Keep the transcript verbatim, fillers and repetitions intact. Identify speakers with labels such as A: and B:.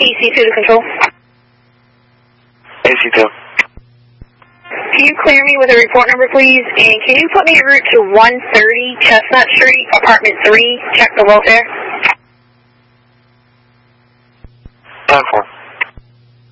A: A C two to control.
B: A C two.
A: Can you clear me with a report number, please? And can you put me en route to one thirty Chestnut Street, apartment three, check the welfare?
B: ten four.